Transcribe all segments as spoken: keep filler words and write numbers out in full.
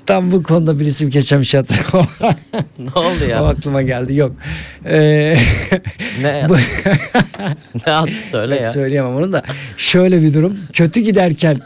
Tam bu konuda bir isim geçemiş hatta. Ne oldu ya? O aklıma geldi. Yok. Ee, Ne? bu- Ne adı söyle Yok, ya. söyleyemem onu da. Şöyle bir durum. Kötü giderken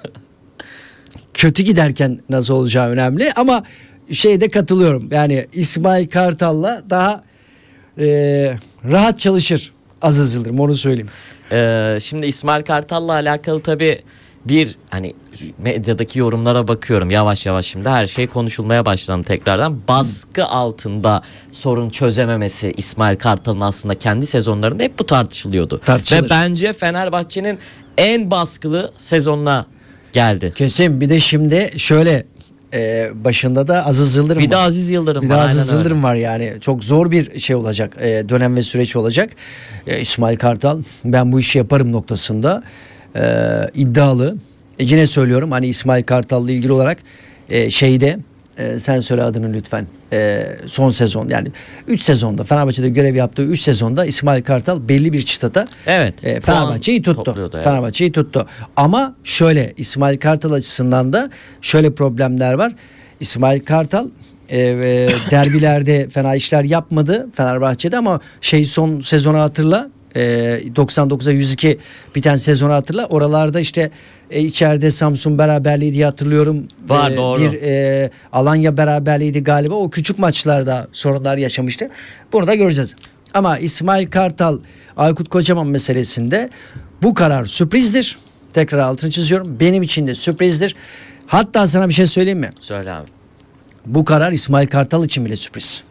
kötü giderken nasıl olacağı önemli ama şeyde katılıyorum. Yani İsmail Kartal'la daha e, rahat çalışır Aziz Yıldırım, onu söyleyeyim. Ee, şimdi İsmail Kartal'la alakalı tabii bir hani medyadaki yorumlara bakıyorum yavaş yavaş, şimdi her şey konuşulmaya başlandı tekrardan. Baskı altında sorun çözememesi İsmail Kartal'ın aslında kendi sezonlarında hep bu tartışılıyordu. Tartışılır. Ve bence Fenerbahçe'nin en baskılı sezonuna geldi. Kesin. Bir de şimdi şöyle e, başında da Aziz Yıldırım Bir de var. Aziz Yıldırım Bir de var. Aziz aynen öyle. Yıldırım var yani. Çok zor bir şey olacak. e, dönem ve süreç olacak. E, İsmail Kartal ben bu işi yaparım noktasında e, iddialı. E, yine söylüyorum hani İsmail Kartal'la ilgili olarak e, şeyde e, sen söyle adını lütfen. E, son sezon yani üç sezonda Fenerbahçe'de görev yaptığı üç sezonda İsmail Kartal belli bir çıtada Evet. e, puan Fenerbahçe'yi tuttu. topluyordu, evet. Fenerbahçe'yi tuttu. Ama şöyle İsmail Kartal açısından da şöyle problemler var. İsmail Kartal e, e, derbilerde fena işler yapmadı Fenerbahçe'de ama şey son sezonu hatırla. E, doksan dokuza yüz iki biten sezonu hatırla. Oralarda işte e, içeride Samsun beraberliği diye hatırlıyorum. Var, E, doğru. Bir e, Alanya beraberliğiydi galiba. O küçük maçlarda sorunlar yaşamıştı. Bunu da göreceğiz. Ama İsmail Kartal, Aykut Kocaman meselesinde bu karar sürprizdir. Tekrar altını çiziyorum. Benim için de sürprizdir. Hatta sana bir şey söyleyeyim mi? Söyle abi. Bu karar İsmail Kartal için bile sürpriz.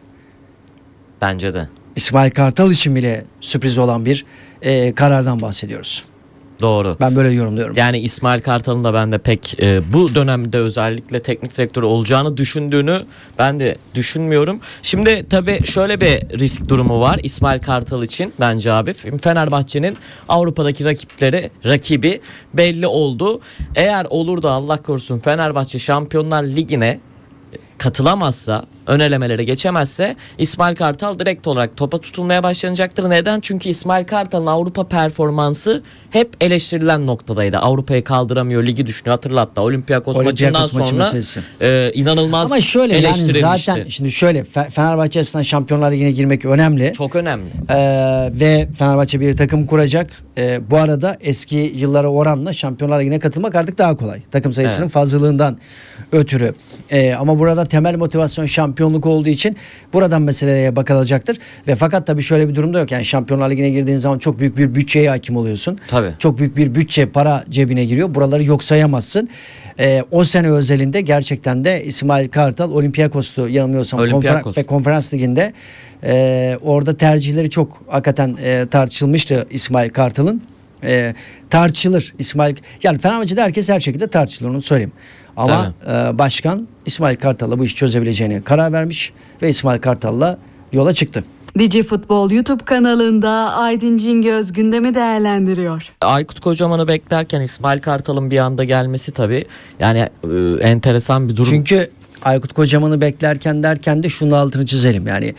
Bence de. İsmail Kartal için bile sürpriz olan bir e, karardan bahsediyoruz. Doğru. Ben böyle yorumluyorum. Yani İsmail Kartal'ın da ben de pek e, bu dönemde özellikle teknik direktörü olacağını düşündüğünü ben de düşünmüyorum. Şimdi tabii şöyle bir risk durumu var İsmail Kartal için bence abi. Fenerbahçe'nin Avrupa'daki rakipleri rakibi belli oldu. Eğer olur da Allah korusun Fenerbahçe Şampiyonlar Ligi'ne katılamazsa, ön elemelere geçemezse İsmail Kartal direkt olarak topa tutulmaya başlanacaktır. Neden? Çünkü İsmail Kartal'ın Avrupa performansı hep eleştirilen noktadaydı. Avrupa'yı kaldıramıyor, ligi düşünüyor. Hatırlattı. Olympiakos, Olympiakos maçından maçı sonra e, inanılmaz Ama şöyle yani eleştirilmişti. zaten şimdi şöyle Fe- Fenerbahçe açısından Şampiyonlar Ligi'ne girmek önemli. Çok önemli. Ee, ve Fenerbahçe bir takım kuracak. Ee, bu arada eski yıllara oranla Şampiyonlar Ligi'ne katılmak artık daha kolay. Takım sayısının Evet. fazlalığından ötürü. Ee, ama burada temel motivasyon şampiyonluk olduğu için buradan meseleye bakılacaktır. Ve fakat tabii şöyle bir durumda yok. Yani Şampiyonlar Ligi'ne girdiğin zaman çok büyük bir bütçeye hakim oluyorsun. Tabii. Çok büyük bir bütçe, para cebine giriyor. Buraları yok sayamazsın. Ee, o sene özelinde gerçekten de İsmail Kartal Olympiakos'tu yanılmıyorsam Olympiakos. konfer- ve konferans liginde e, orada tercihleri çok hakikaten e, tartışılmıştı İsmail Kartal'ın. E, tartışılır İsmail, yani Fenerbahçe'de herkes her şekilde tartışılır, onu söyleyeyim. Ama e, başkan İsmail Kartal'la bu işi çözebileceğine karar vermiş ve İsmail Kartal'la yola çıktı. Digi Futbol YouTube kanalında Aydın Cingöz gündemi değerlendiriyor. Aykut Kocaman'ı beklerken İsmail Kartal'ın bir anda gelmesi tabii yani e, enteresan bir durum. Çünkü Aykut Kocaman'ı beklerken derken de şunun altını çizelim. Yani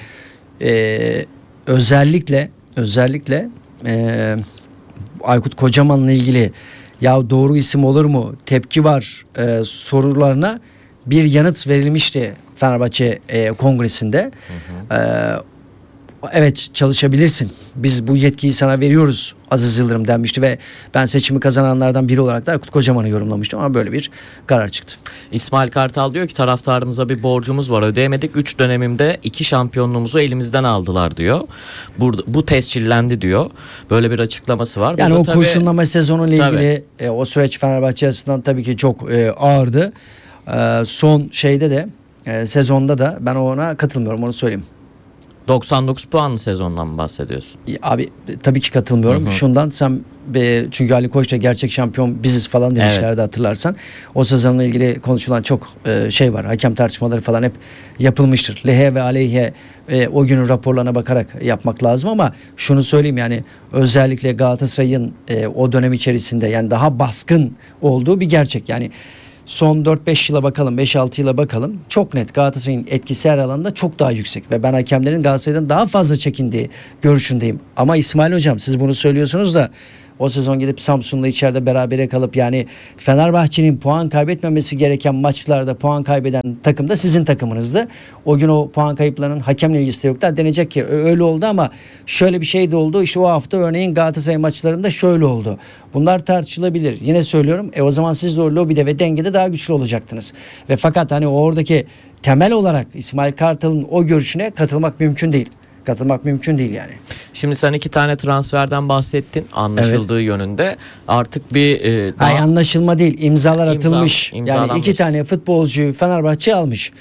e, özellikle özellikle e, Aykut Kocaman'la ilgili ya doğru isim olur mu? Tepki var e, sorularına bir yanıt verilmişti Fenerbahçe e, kongresinde. Hı hı. E, evet çalışabilirsin. Biz bu yetkiyi sana veriyoruz Aziz Yıldırım denmişti ve ben seçimi kazananlardan biri olarak da Aykut Kocaman'ı yorumlamıştım ama böyle bir karar çıktı. İsmail Kartal diyor ki taraftarımıza bir borcumuz var, ödeyemedik. üç dönemimde iki şampiyonluğumuzu elimizden aldılar diyor. Burada, bu tescillendi diyor. Böyle bir açıklaması var. Yani Burada o tabii, kurşunlama sezonuyla ilgili e, o süreç Fenerbahçe açısından tabii ki çok e, ağırdı. E, son şeyde de e, sezonda da ben ona katılmıyorum, onu söyleyeyim. doksan dokuz puanlı sezondan mı bahsediyorsun? Abi tabii ki katılmıyorum. Hı hı. Şundan sen e, çünkü Ali Koç da gerçek şampiyon biziz falan demişlerdi, evet. Hatırlarsan. O sezonla ilgili konuşulan çok e, şey var. Hakem tartışmaları falan hep yapılmıştır. Lehe ve aleyhe e, o günün raporlarına bakarak yapmak lazım ama şunu söyleyeyim, yani özellikle Galatasaray'ın e, o dönem içerisinde yani daha baskın olduğu bir gerçek. Yani son dört beş yıla bakalım, beş altı yıla bakalım. Çok net Galatasaray'ın etkisi her alanda çok daha yüksek ve ben hakemlerin Galatasaray'dan daha fazla çekindiği görüşündeyim. Ama İsmail Hocam siz bunu söylüyorsunuz da O sezon gidip Samsun'la içeride berabere kalıp yani Fenerbahçe'nin puan kaybetmemesi gereken maçlarda puan kaybeden takım da sizin takımınızdı. O gün o puan kayıplarının hakemle ilgisi de yoktu. Denecek ki öyle oldu ama şöyle bir şey de oldu. İşte o hafta örneğin Galatasaray maçlarında şöyle oldu. Bunlar tartışılabilir. Yine söylüyorum. E o zaman siz de o lobide ve dengede daha güçlü olacaktınız. Ve fakat hani oradaki temel olarak İsmail Kartal'ın o görüşüne katılmak mümkün değil. Katılmak mümkün değil yani. Şimdi sen iki tane transferden bahsettin anlaşıldığı evet. yönünde. Artık bir e, daha... Hayır, anlaşılma değil. İmzalar İmza, atılmış. Yani iki tane futbolcuyu Fenerbahçe almış.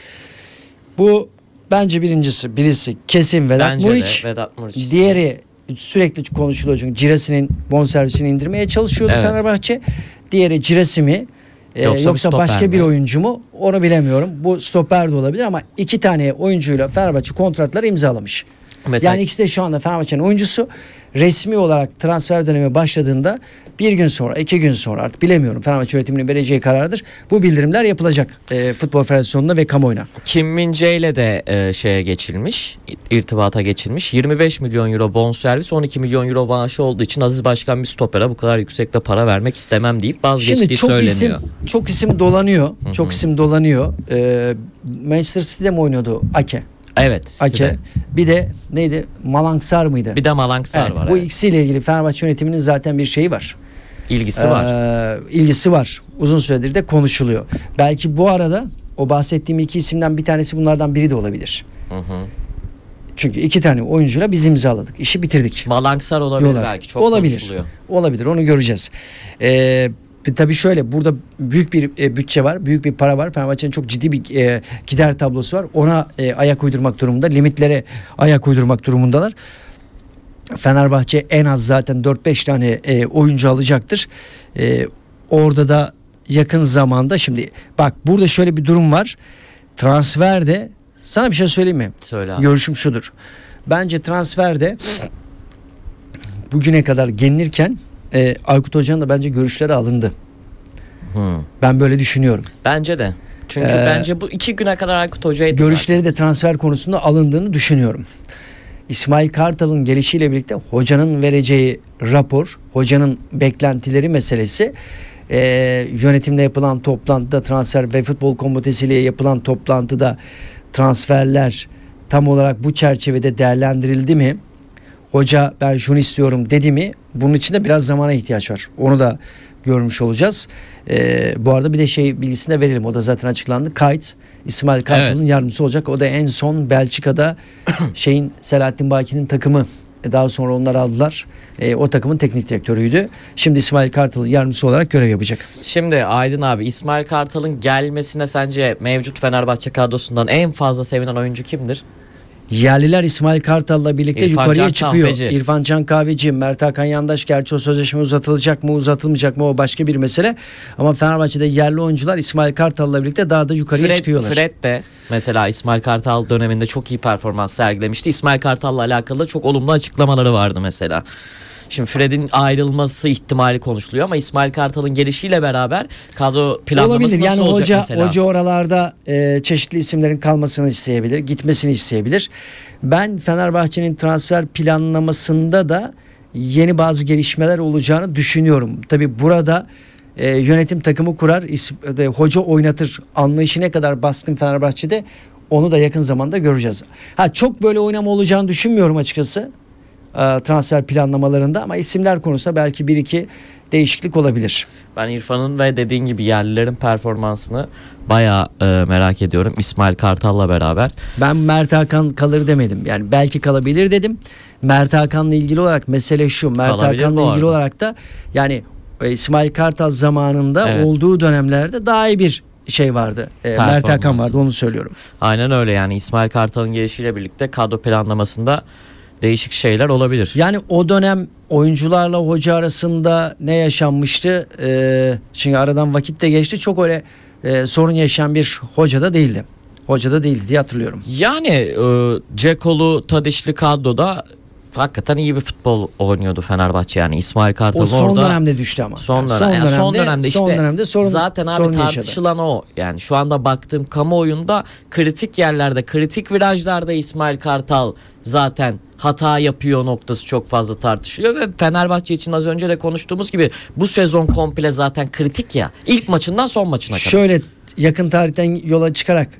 Bu bence birincisi birisi kesin Vedat bence Muriç. De, Vedat Muriç. Diğeri sürekli konuşuluyor çünkü Cirasi'nin bonservisini indirmeye çalışıyordu evet. Fenerbahçe. Diğeri Cirasi mi? Ee, yoksa yoksa başka mi? Bir oyuncu mu? Onu bilemiyorum. Bu stoper de olabilir ama iki tane oyuncuyla Fenerbahçe kontratları imzalamış. Mesela... Yani ikisi de şu anda Fenerbahçe'nin oyuncusu. Resmi olarak transfer dönemi başladığında bir gün sonra, iki gün sonra artık bilemiyorum. Fenerbahçe yönetiminin vereceği karardır. Bu bildirimler yapılacak e, Futbol Federasyonu'na ve kamuoyuna. Kim Min-jae ile de e, şeye geçilmiş, irtibata geçilmiş. yirmi beş milyon euro bonservis, on iki milyon euro maaşı olduğu için Aziz Başkan bir stopere bu kadar yüksekte para vermek istemem deyip vazgeçtiği çok söyleniyor. Isim, çok isim dolanıyor. Hı-hı. Çok isim dolanıyor. Ee, Manchester City'de mi oynuyordu Ake? Evet. Ake. Bir de neydi? Malangsar mıydı? Bir de Malangsar evet, var. Bu evet. ikisiyle ilgili Fenerbahçe yönetiminin zaten bir şeyi var. İlgisi ee, var. İlgisi var. Uzun süredir de konuşuluyor. Belki bu arada o bahsettiğim iki isimden bir tanesi bunlardan biri de olabilir. Hı hı. Çünkü iki tane oyuncuyla biz imzaladık. İşi bitirdik. Malangsar olabilir diyorlar. Belki. Çok olabilir. konuşuluyor. Olabilir. Onu göreceğiz. Eee Tabii şöyle burada büyük bir e, bütçe var, büyük bir para var. Fenerbahçe'nin çok ciddi bir e, gider tablosu var. Ona e, ayak uydurmak durumunda, limitlere ayak uydurmak durumundalar. Fenerbahçe en az zaten dört beş tane e, oyuncu alacaktır. E, orada da yakın zamanda şimdi bak burada şöyle bir durum var. Transferde sana bir şey söyleyeyim mi? Söyle abi. Görüşüm şudur. Bence transferde bugüne kadar gelinirken E, Aykut Hoca'nın da bence görüşleri alındı. Hmm. Ben böyle düşünüyorum. Bence de. Çünkü ee, bence bu iki güne kadar Aykut Hoca'ydı görüşleri zaten. de transfer konusunda alındığını düşünüyorum. İsmail Kartal'ın gelişiyle birlikte hocanın vereceği rapor, hocanın beklentileri meselesi, e, yönetimde yapılan toplantıda transfer ve futbol komitesiyle yapılan toplantıda transferler tam olarak bu çerçevede değerlendirildi mi? Hoca ben şunu istiyorum dedi mi? Bunun için de biraz zamana ihtiyaç var. Onu da görmüş olacağız. Ee, bu arada bir de şey bilgisini de verelim. O da zaten açıklandı. Kayıt İsmail Kartal'ın evet. yardımcısı olacak. O da en son Belçika'da şeyin Selahattin Baki'nin takımı. Daha sonra onlar aldılar. E, o takımın teknik direktörüydü. Şimdi İsmail Kartal'ın yardımcısı olarak görev yapacak. Şimdi Aydın abi İsmail Kartal'ın gelmesine sence mevcut Fenerbahçe kadrosundan en fazla sevinen oyuncu kimdir? Yerliler İsmail Kartal'la birlikte İrfan yukarıya Can çıkıyor. Kahveci. İrfan Can Kahveci, Mert Hakan Yandaş, gerçi o sözleşme uzatılacak mı uzatılmayacak mı o başka bir mesele. Ama Fenerbahçe'de yerli oyuncular İsmail Kartal'la birlikte daha da yukarıya Fred, çıkıyorlar. Fred de mesela İsmail Kartal döneminde çok iyi performans sergilemişti. İsmail Kartal'la alakalı da çok olumlu açıklamaları vardı mesela. Şimdi Fred'in ayrılması ihtimali konuşuluyor ama İsmail Kartal'ın gelişiyle beraber kadro planlaması olabilir. nasıl Yani olacak hoca, mesela? Hoca oralarda e, çeşitli isimlerin kalmasını isteyebilir, gitmesini isteyebilir. Ben Fenerbahçe'nin transfer planlamasında da yeni bazı gelişmeler olacağını düşünüyorum. Tabii burada e, yönetim takımı kurar, isim, e, hoca oynatır anlayışı ne kadar baskın Fenerbahçe'de onu da yakın zamanda göreceğiz. Ha çok böyle oynama olacağını düşünmüyorum açıkçası. Transfer planlamalarında ama isimler konusunda belki bir iki değişiklik olabilir. Ben İrfan'ın ve dediğin gibi yerlilerin performansını bayağı e, merak ediyorum İsmail Kartal'la beraber. Ben Mert Hakan kalır demedim. Yani belki kalabilir dedim. Mert Hakan'la ilgili olarak mesele şu. Mert Kalabilir Hakan'la ilgili olarak da yani e, İsmail Kartal zamanında evet. olduğu dönemlerde daha iyi bir şey vardı. E, Mert Hakan vardı, onu söylüyorum. Aynen öyle, yani İsmail Kartal'ın gelişiyle birlikte kadro planlamasında değişik şeyler olabilir. Yani o dönem oyuncularla hoca arasında ne yaşanmıştı? Ee, çünkü aradan vakit de geçti. Çok öyle e, sorun yaşayan bir hoca da değildi. Hoca da değildi diye hatırlıyorum. Yani e, Cekolu, Tadişli kadroda hakikaten iyi bir futbol oynuyordu Fenerbahçe, yani İsmail Kartal orada. O son orada, dönemde düştü ama. Son, dönem, son, yani dönemde, son dönemde işte son dönemde sorun, zaten abi sorun tartışılan yaşadı. O. Yani şu anda baktığım kamuoyunda kritik yerlerde, kritik virajlarda İsmail Kartal zaten hata yapıyor noktası çok fazla tartışılıyor ve Fenerbahçe için az önce de konuştuğumuz gibi bu sezon komple zaten kritik ya. İlk maçından son maçına kadar. Şöyle yakın tarihten yola çıkarak